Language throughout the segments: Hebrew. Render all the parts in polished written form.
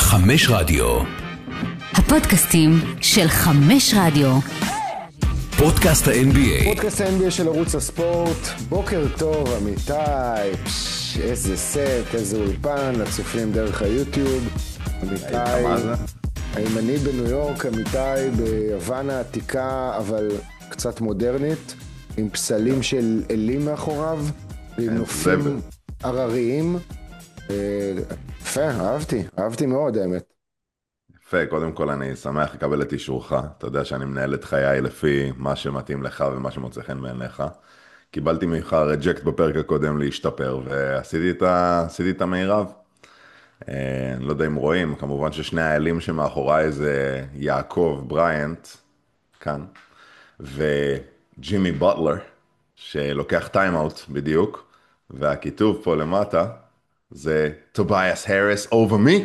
חמש רדיו. הפודקאסטים של חמש רדיו. פודקאסט ה-NBA. פודקאסט ה-NBA של ערוץ הספורט. בוקר טוב, אמיתי. איזה סט, איזה אולפן, לצופים דרך היוטיוב. אמיתי, הימני בניו יורק, אמיתי ביוון העתיקה, אבל קצת מודרנית, עם פסלים של אלים מאחוריו, ועם נופים ערריים. יפה, אהבתי מאוד, האמת. יפה, קודם כל אני שמח לקבל את אישורך. אתה יודע שאני מנהל את חיי לפי מה שמתאים לך ומה שמוצא חן בעיניך. קיבלתי ממך רג'קט בפרק הקודם להשתפר, ועשיתי את המירב. אני לא יודע אם רואים, כמובן ששני האלים שמאחוריי זה יעקב בריינט, כאן, וג'ימי בוטלר, שלוקח טיימאוט בדיוק, והכיתוב פה למטה זה טובייס האריס over me.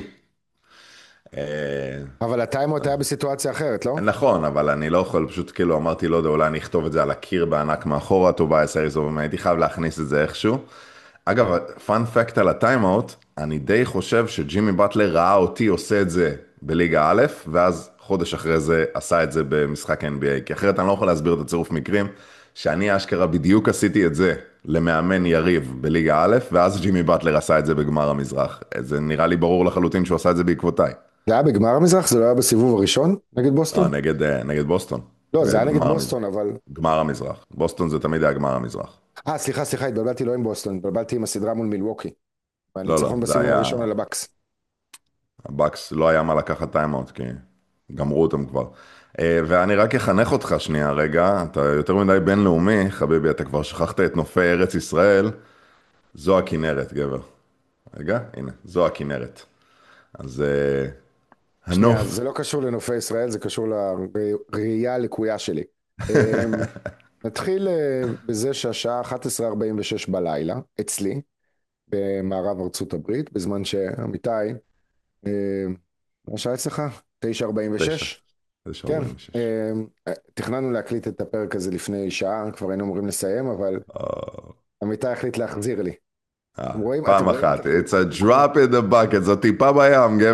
אבל הטיימאוט היה בסיטואציה אחרת, לא? נכון, אבל אני לא יכול, פשוט כאילו אמרתי, לא יודע, אולי אני אכתוב את זה על הקיר בענק מאחורה, טובייס האריס over me, הייתי חייב להכניס את זה איכשהו. אגב, פאנ פקט על הטיימאוט, אני די חושב שג'ימי באטלר ראה אותי עושה את זה בליגה א', ואז חודש אחרי זה עשה את זה במשחק NBA, כי אחרת אני לא יכול להסביר את הצירוף מקרים, שאני אשכרה בדיוק עשיתי את זה למאמן יריב בליגה א', ואז ג'ימי באטלר עשה את זה בגמר המזרח. זה נראה לי ברור לחלוטין שהוא עשה את זה בעקבותיי. זה היה בגמר המזרח? זה לא היה בסיבוב הראשון נגד בוסטון? נגד בוסטון. לא, זה היה נגד בוסטון, אבל... גמר המזרח. בוסטון זה תמיד היה גמר המזרח. סליחה, התבלבלתי לא עם בוסטון, התבלבלתי עם הסדרה מול מילווקי. לא, בסיבוב הראשון על הבקס. הבקס לא היה מה לקחת טיימאוט, כי גמרו אותם כבר. ואני רק אחנך אותך שנייה רגע, אתה יותר מדי בינלאומי, חביבי, אתה כבר שכחת את נופי ארץ ישראל, זו הכנרת, גבר. רגע, הנה, זו הכנרת. אז הנוף... זה לא קשור לנופי ישראל, זה קשור לראייה הלקויה שלי. נתחיל בזה שהשעה 11:46 בלילה, אצלי, במערב ארצות הברית, בזמן שאמיתי, מה שעה אצלך? 9:46? כן, תכננו להקליט את הפרק הזה לפני שעה, כבר היינו אמורים לסיים, אבל אמיתי החליט להחזיר לי. פעם אחת, it's a drop in the bucket, זו טיפה בים, גבר.